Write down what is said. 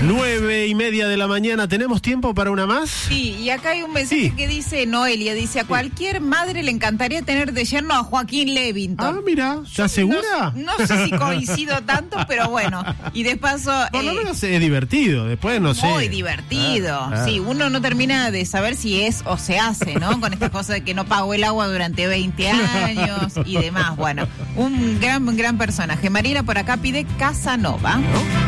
9:30 de la mañana, ¿tenemos tiempo para una más? Sí, y acá hay un mensaje que dice Noelia, dice, a cualquier madre le encantaría tener de yerno a Joaquín Levington. Ah, mira, ¿estás segura? No sé si coincido tanto, pero bueno, y de paso... Por lo menos es divertido, después no sé. Muy divertido, sí, uno no termina de saber si es o se hace, ¿no? Con esta cosa de que no pagó el agua durante 20 años y demás, bueno, un gran personaje. Marina por acá pide Casanova. ¿No?